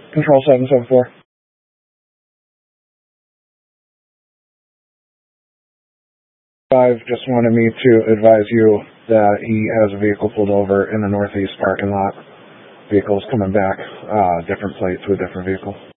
Control 774. Just wanted me to advise you that he has a vehicle pulled over in the northeast parking lot. Vehicle's coming back, different plates with different vehicle.